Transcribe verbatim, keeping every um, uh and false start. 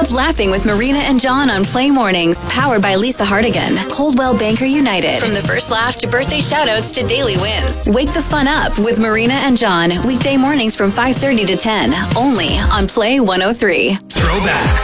Keep laughing with Marina and John on Play Mornings, powered by Lisa Hardigan. Coldwell Banker United. From the first laugh to birthday shoutouts to daily wins. Wake the fun up with Marina and John, weekday mornings from five thirty to ten, only on Play one oh three. Throwback.